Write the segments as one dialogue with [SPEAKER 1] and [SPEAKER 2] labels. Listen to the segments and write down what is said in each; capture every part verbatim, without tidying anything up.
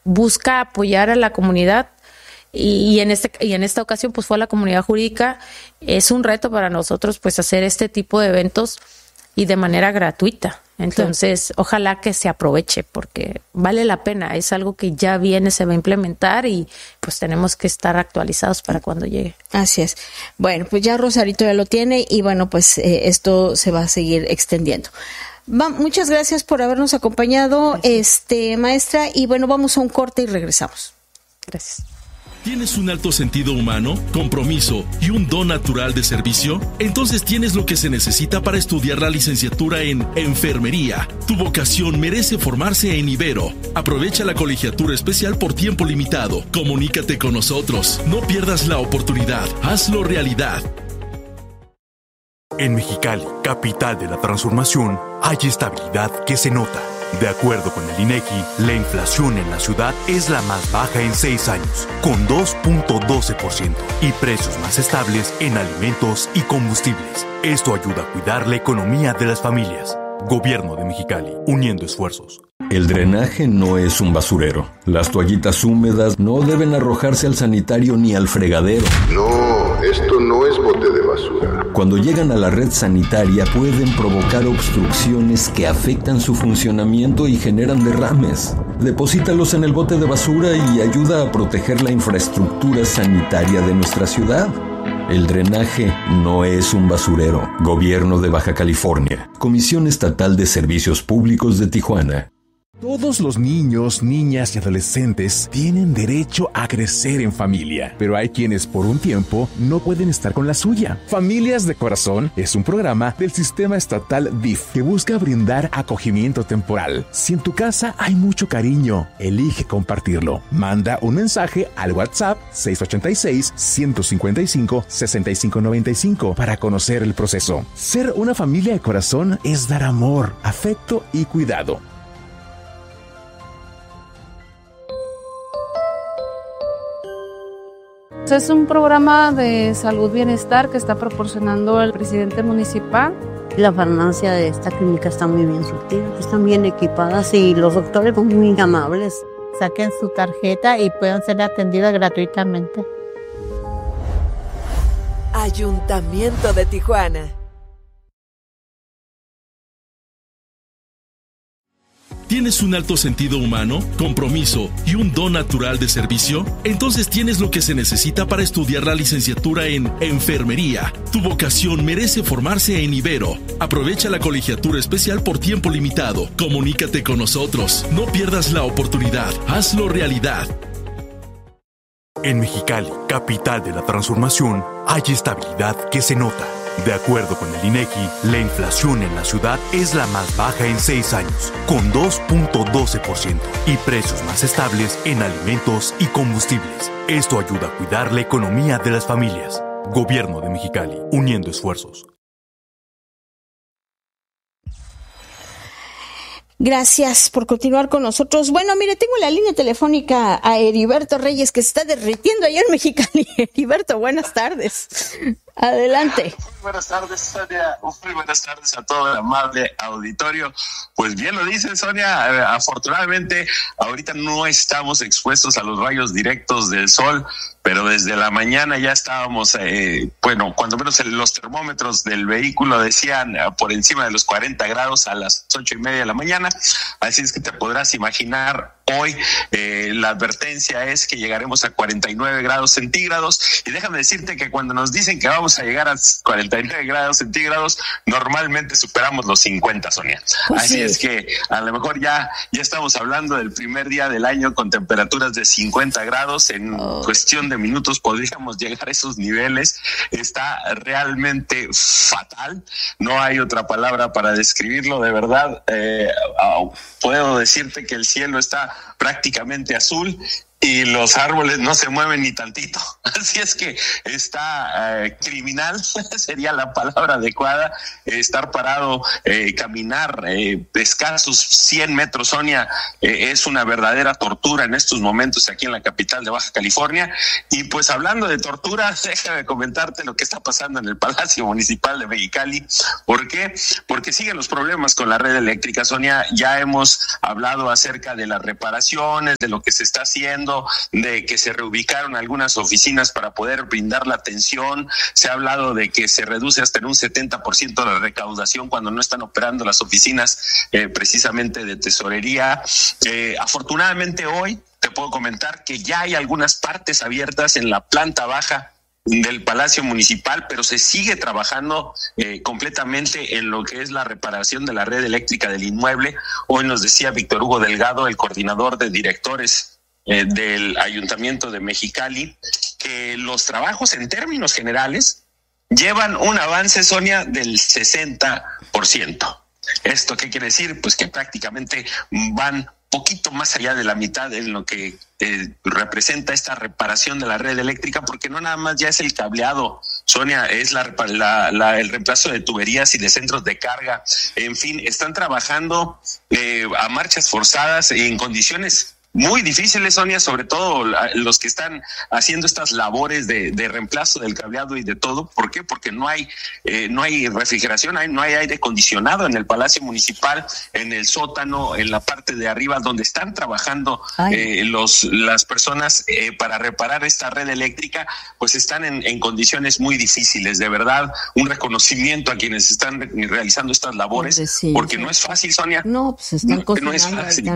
[SPEAKER 1] busca apoyar a la comunidad. Y en este y en esta ocasión pues fue a la comunidad jurídica. Es un reto para nosotros pues hacer este tipo de eventos y de manera gratuita. Entonces, claro, ojalá que se aproveche porque vale la pena. Es algo que ya viene, se va a implementar y pues tenemos que estar actualizados para cuando llegue.
[SPEAKER 2] Así es. Bueno, pues ya Rosarito ya lo tiene y bueno, pues eh, esto se va a seguir extendiendo. Va, muchas gracias por habernos acompañado, gracias. este maestra, y bueno, vamos a un corte y regresamos.
[SPEAKER 1] Gracias.
[SPEAKER 3] ¿Tienes un alto sentido humano, compromiso y un don natural de servicio? Entonces tienes lo que se necesita para estudiar la licenciatura en Enfermería. Tu vocación merece formarse en Ibero. Aprovecha la colegiatura especial por tiempo limitado. Comunícate con nosotros. No pierdas la oportunidad. Hazlo realidad.
[SPEAKER 4] En Mexicali, capital de la transformación, hay estabilidad que se nota. De acuerdo con el INEGI, la inflación en la ciudad es la más baja en seis años, con dos punto doce por ciento, y precios más estables en alimentos y combustibles. Esto ayuda a cuidar la economía de las familias. Gobierno de Mexicali, uniendo esfuerzos.
[SPEAKER 5] El drenaje no es un basurero. Las toallitas húmedas no deben arrojarse al sanitario ni al fregadero.
[SPEAKER 6] No, esto no es bote de basura.
[SPEAKER 5] Cuando llegan a la red sanitaria pueden provocar obstrucciones que afectan su funcionamiento y generan derrames. Deposítalos en el bote de basura y ayuda a proteger la infraestructura sanitaria de nuestra ciudad. El drenaje no es un basurero. Gobierno de Baja California. Comisión Estatal de Servicios Públicos de Tijuana.
[SPEAKER 7] Todos los niños, niñas y adolescentes tienen derecho a crecer en familia, pero hay quienes por un tiempo no pueden estar con la suya. Familias de Corazón es un programa del sistema estatal D I F que busca brindar acogimiento temporal. Si en tu casa hay mucho cariño, elige compartirlo. Manda un mensaje al WhatsApp seis ocho seis, uno cinco cinco, seis cinco nueve cinco para conocer el proceso. Ser una familia de corazón es dar amor, afecto y cuidado.
[SPEAKER 8] Es un programa de salud bienestar que está proporcionando el presidente municipal.
[SPEAKER 9] La farmacia de esta clínica está muy bien surtida, están bien equipadas y los doctores son muy amables.
[SPEAKER 10] Saquen su tarjeta y puedan ser atendidas gratuitamente.
[SPEAKER 11] Ayuntamiento de Tijuana.
[SPEAKER 3] ¿Tienes un alto sentido humano, compromiso y un don natural de servicio? Entonces tienes lo que se necesita para estudiar la licenciatura en Enfermería. Tu vocación merece formarse en Ibero. Aprovecha la colegiatura especial por tiempo limitado. Comunícate con nosotros. No pierdas la oportunidad. Hazlo realidad.
[SPEAKER 4] En Mexicali, capital de la transformación, hay estabilidad que se nota. De acuerdo con el INEGI, la inflación en la ciudad es la más baja en seis años, con dos punto doce por ciento, y precios más estables en alimentos y combustibles. Esto ayuda a cuidar la economía de las familias. Gobierno de Mexicali, uniendo esfuerzos.
[SPEAKER 2] Gracias por continuar con nosotros. Bueno, mire, tengo la línea telefónica a Heriberto Reyes, que se está derritiendo allá en Mexicali. Heriberto, buenas tardes. Adelante.
[SPEAKER 12] Muy buenas tardes, Sonia. Muy buenas tardes a todo el amable auditorio. Pues bien lo dice Sonia, eh, afortunadamente ahorita no estamos expuestos a los rayos directos del sol, pero desde la mañana ya estábamos, eh, bueno, cuando menos los termómetros del vehículo decían eh, por encima de los cuarenta grados a las ocho y media de la mañana, así es que te podrás imaginar. Hoy eh, la advertencia es que llegaremos a cuarenta y nueve grados centígrados, y déjame decirte que cuando nos dicen que vamos a llegar a cuarenta y nueve grados centígrados, normalmente superamos los cincuenta, Sonia. Pues Así sí. es que a lo mejor ya, ya estamos hablando del primer día del año con temperaturas de cincuenta grados. En oh. cuestión de minutos podríamos llegar a esos niveles. Está realmente fatal. No hay otra palabra para describirlo, de verdad. Eh, puedo decirte que el cielo está prácticamente azul y los árboles no se mueven ni tantito. Así es que está eh, criminal, sería la palabra adecuada, eh, estar parado, eh, caminar eh, escasos cien metros, Sonia, eh, es una verdadera tortura en estos momentos aquí en la capital de Baja California. Y pues hablando de tortura, déjame comentarte lo que está pasando en el Palacio Municipal de Mexicali. ¿Por qué? Porque siguen los problemas con la red eléctrica, Sonia. Ya hemos hablado acerca de las reparaciones, de lo que se está haciendo, de que se reubicaron algunas oficinas para poder brindar la atención. Se ha hablado de que se reduce hasta en un setenta por ciento la recaudación cuando no están operando las oficinas eh, precisamente de tesorería. Eh, afortunadamente hoy te puedo comentar que ya hay algunas partes abiertas en la planta baja del Palacio Municipal, pero se sigue trabajando eh, completamente en lo que es la reparación de la red eléctrica del inmueble. Hoy nos decía Víctor Hugo Delgado, el coordinador de directores Eh, del Ayuntamiento de Mexicali, que los trabajos en términos generales llevan un avance, Sonia, del sesenta por ciento. ¿Esto qué quiere decir? Pues que prácticamente van poquito más allá de la mitad en lo que eh, representa esta reparación de la red eléctrica, porque no nada más ya es el cableado, Sonia, es la, la, la el reemplazo de tuberías y de centros de carga. En fin, están trabajando eh, a marchas forzadas en condiciones muy difíciles, Sonia, sobre todo los que están haciendo estas labores de, de reemplazo del cableado y de todo. ¿Por qué? Porque no hay eh, no hay refrigeración, hay, no hay aire acondicionado en el Palacio Municipal, en el sótano, en la parte de arriba, donde están trabajando eh, los las personas eh, para reparar esta red eléctrica, pues están en, en condiciones muy difíciles. De verdad, un reconocimiento a quienes están realizando estas labores, sí, porque sí. no es fácil, Sonia.
[SPEAKER 2] No, pues están
[SPEAKER 12] no, no es fácil,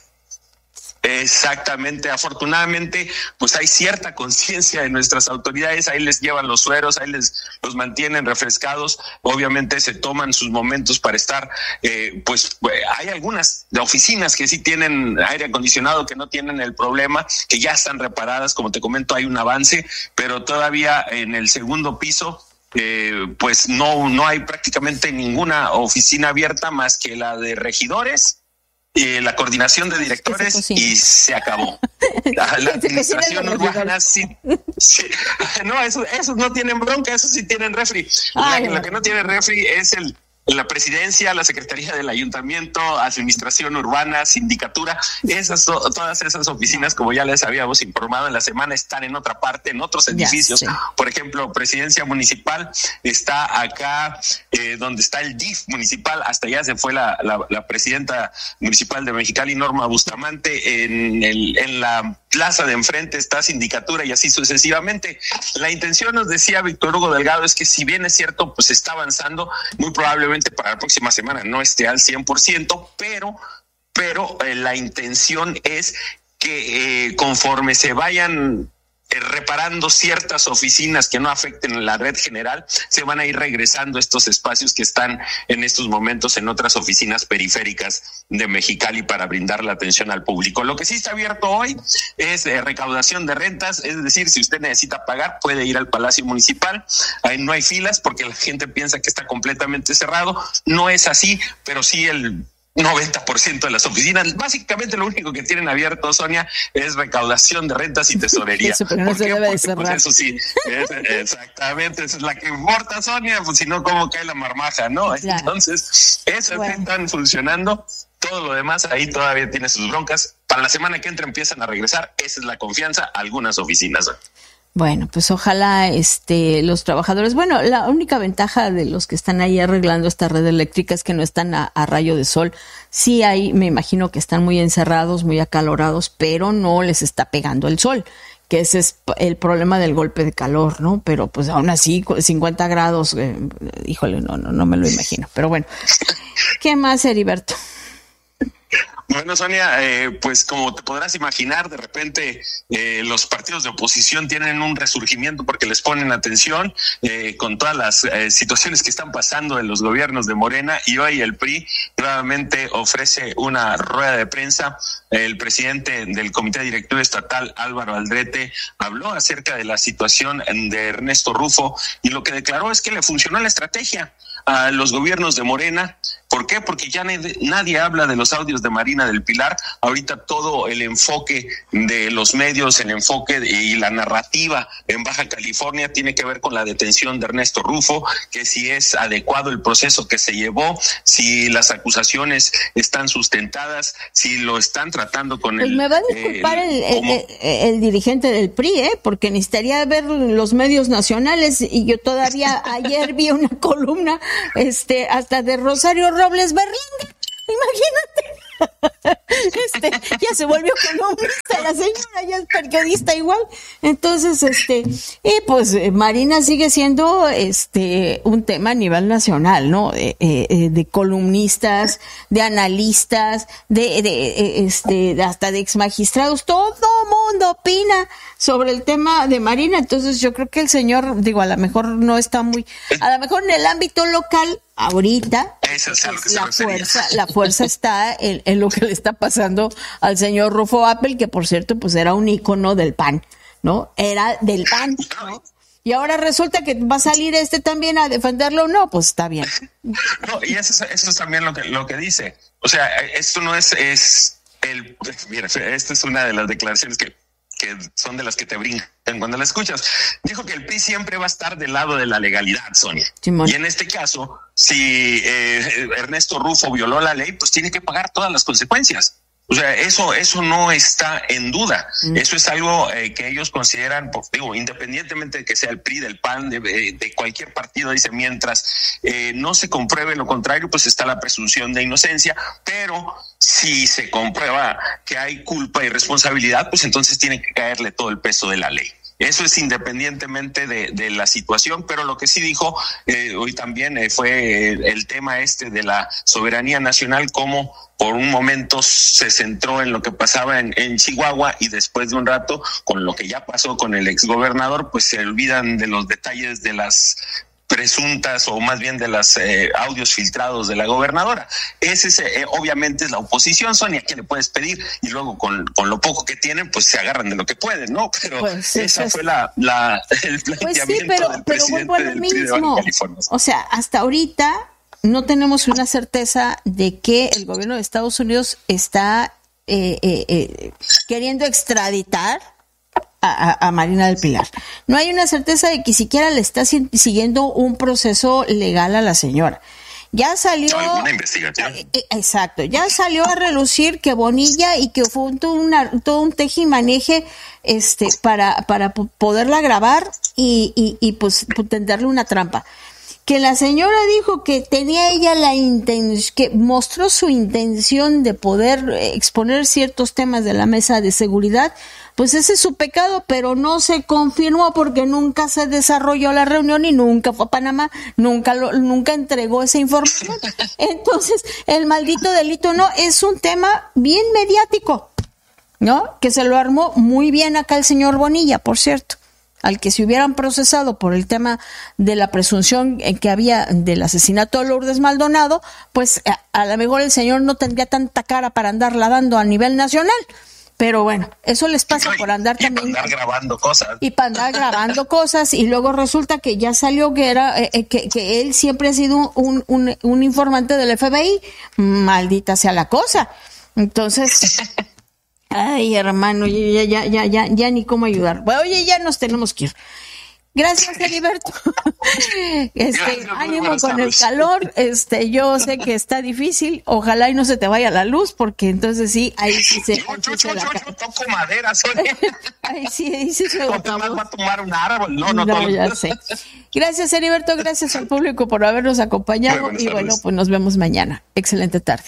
[SPEAKER 12] Exactamente, afortunadamente pues hay cierta conciencia de nuestras autoridades, ahí les llevan los sueros, ahí les los mantienen refrescados, obviamente se toman sus momentos para estar, eh, pues hay algunas oficinas que sí tienen aire acondicionado, que no tienen el problema, que ya están reparadas, como te comento hay un avance, pero todavía en el segundo piso Eh, pues no, no hay prácticamente ninguna oficina abierta más que la de regidores, Eh, la coordinación de directores y se acabó. La, la administración urbana sí, sí. No, esos, esos no tienen bronca, esos sí tienen refri. La, la que no tiene refri es el la presidencia, la secretaría del ayuntamiento, administración urbana, sindicatura, esas todas esas oficinas, como ya les habíamos informado en la semana, están en otra parte, en otros edificios. Sí. Por ejemplo, presidencia municipal está acá eh, donde está el D I F municipal, hasta allá se fue la, la, la presidenta municipal de Mexicali, Norma Bustamante. En el en la plaza de enfrente está sindicatura y así sucesivamente. La intención, nos decía Víctor Hugo Delgado, es que si bien es cierto, pues está avanzando, muy probablemente para la próxima semana no esté al cien por ciento, pero, pero eh, la intención es que eh, conforme se vayan eh, reparando ciertas oficinas que no afecten la red general, se van a ir regresando estos espacios que están en estos momentos en otras oficinas periféricas de Mexicali para brindar la atención al público. Lo que sí está abierto hoy es eh, recaudación de rentas, es decir, si usted necesita pagar, puede ir al Palacio Municipal. Ahí no hay filas porque la gente piensa que está completamente cerrado. No es así, pero sí el noventa por ciento de las oficinas, básicamente lo único que tienen abierto, Sonia, es recaudación de rentas y tesorería.
[SPEAKER 2] Eso, pero no se debe de cerrar.
[SPEAKER 12] Pues eso sí, es, exactamente, esa es la que importa, Sonia, pues si no, ¿cómo cae la marmaja, no? Claro. Entonces, eso bueno. están funcionando. Todo lo demás ahí todavía tiene sus broncas. Para la semana que entra empiezan a regresar. Esa es la confianza. Algunas oficinas.
[SPEAKER 2] Bueno, pues ojalá este los trabajadores, bueno, la única ventaja de los que están ahí arreglando esta red eléctrica es que no están a, a rayo de sol. Sí hay, me imagino que están muy encerrados, muy acalorados, pero no les está pegando el sol, que ese es el problema del golpe de calor, ¿no? Pero pues aún así, cincuenta grados, eh, híjole, no, no, no me lo imagino. Pero bueno, ¿qué más, Heriberto?
[SPEAKER 12] Bueno, Sonia, eh, pues como te podrás imaginar, de repente eh, los partidos de oposición tienen un resurgimiento porque les ponen atención eh, con todas las eh, situaciones que están pasando en los gobiernos de Morena, y hoy el P R I nuevamente ofrece una rueda de prensa. El presidente del Comité Directivo Estatal, Álvaro Aldrete, habló acerca de la situación de Ernesto Rufo y lo que declaró es que le funcionó la estrategia a los gobiernos de Morena, ¿Por qué? Porque ya nadie, nadie habla de los audios de Marina del Pilar. Ahorita todo el enfoque de los medios, el enfoque de, y la narrativa en Baja California tiene que ver con la detención de Ernesto Rufo, que si es adecuado el proceso que se llevó, si las acusaciones están sustentadas, si lo están tratando con
[SPEAKER 2] pues
[SPEAKER 12] el...
[SPEAKER 2] me va a disculpar
[SPEAKER 12] el,
[SPEAKER 2] el, el, el, el dirigente del P R I, ¿eh? Porque necesitaría ver los medios nacionales, y yo todavía ayer vi una columna este hasta de Rosario Robles Berlanga, imagínate. Este, ya se volvió columnista la señora, ya es periodista igual. Entonces, este, y pues Marina sigue siendo este un tema a nivel nacional, ¿no? Eh, eh, de columnistas, de analistas, de, de este, de hasta de exmagistrados, todo mundo opina sobre el tema de Marina. Entonces yo creo que el señor, digo, a lo mejor no está muy, a lo mejor en el ámbito local ahorita
[SPEAKER 12] Eso es a lo que se
[SPEAKER 2] la
[SPEAKER 12] refería.
[SPEAKER 2] fuerza, la fuerza está en, en lo que le está pasando al señor Rufo Appel, que por cierto pues era un ícono del P A N, ¿no? Era del P A N, ¿no? Y ahora resulta que va a salir este también a defenderlo. No, pues está bien.
[SPEAKER 12] No, y eso, eso es también lo que lo que dice. O sea, esto no es es el mira, esta es una de las declaraciones que que son de las que te brincan cuando la escuchas. Dijo que el P R I siempre va a estar del lado de la legalidad, Sonia. Simón. Y en este caso, si eh, Ernesto Rufo violó la ley, pues tiene que pagar todas las consecuencias. O sea, eso eso no está en duda. Mm. Eso es algo eh, que ellos consideran, pues, digo, independientemente de que sea el P R I, del P A N, de, de cualquier partido, dice, mientras eh, no se compruebe lo contrario, pues está la presunción de inocencia, pero si se comprueba que hay culpa y responsabilidad, pues entonces tiene que caerle todo el peso de la ley. Eso es independientemente de, de la situación, pero lo que sí dijo eh, hoy también eh, fue el, el tema este de la soberanía nacional, como por un momento se centró en lo que pasaba en, en Chihuahua, y después de un rato, con lo que ya pasó con el exgobernador, pues se olvidan de los detalles de las presuntas, o más bien de los eh, audios filtrados de la gobernadora. Ese es, eh, obviamente es la oposición, Sonia, ¿qué le puedes pedir? Y luego con, con lo poco que tienen, pues se agarran de lo que pueden, ¿no? Pero pues esa es... fue la, la el planteamiento pues sí, pero, del pero presidente del P R I de Baja California.
[SPEAKER 2] O sea, hasta ahorita no tenemos una certeza de que el gobierno de Estados Unidos está eh, eh, eh, queriendo extraditar A, a Marina del Pilar. No hay una certeza de que siquiera le está si, siguiendo un proceso legal a la señora. Ya salió...
[SPEAKER 12] ¿Alguna investigación?
[SPEAKER 2] Eh, eh, exacto. Ya salió a relucir que Bonilla y que fue un, todo, una, todo un teje y maneje este, para, para poderla grabar y, y, y pues tenderle una trampa. Que la señora dijo que tenía ella la intención, que mostró su intención de poder exponer ciertos temas de la mesa de seguridad, pues ese es su pecado, pero no se confirmó porque nunca se desarrolló la reunión y nunca fue a Panamá, nunca lo, nunca entregó esa información. Entonces, el maldito delito no, es un tema bien mediático, ¿no? Que se lo armó muy bien acá el señor Bonilla, por cierto, al que si hubieran procesado por el tema de la presunción que había del asesinato de Lourdes Maldonado, pues a, a lo mejor el señor no tendría tanta cara para andarla dando a nivel nacional. Pero bueno, eso les pasa
[SPEAKER 12] no, y,
[SPEAKER 2] por andar
[SPEAKER 12] y
[SPEAKER 2] también.
[SPEAKER 12] Y para andar grabando cosas.
[SPEAKER 2] Y para andar grabando cosas, y luego resulta que ya salió que era eh, que, que él siempre ha sido un, un, un informante del F B I. Maldita sea la cosa. Entonces, ay, hermano, ya, ya, ya, ya, ya ni cómo ayudar. Bueno, oye, ya nos tenemos que ir. Gracias, Heriberto. Este, ánimo con el calor. Este, yo sé que está difícil. Ojalá y no se te vaya la luz, porque entonces sí, ahí sí se.
[SPEAKER 12] Yo, yo, yo, yo, yo toco madera, Sonia.
[SPEAKER 2] Ahí sí, ahí sí se.
[SPEAKER 12] ¿O te vas a tomar un árbol? No, no,
[SPEAKER 2] no. Ya sé. Gracias, Heriberto. Gracias al público por habernos acompañado. Bueno, y bueno, pues nos vemos mañana. Excelente tarde.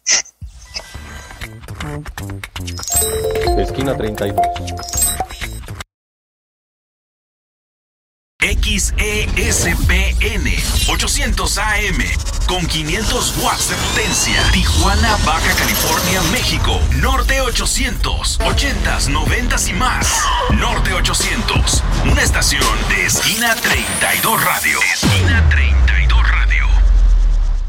[SPEAKER 13] Esquina treinta y dos.
[SPEAKER 14] X E S P N ochocientos A M con quinientos watts de potencia. Tijuana, Baja California, México. Norte ochocientos, ochentas, noventas y más. Norte ochocientos, una estación de Esquina treinta y dos Radio. Esquina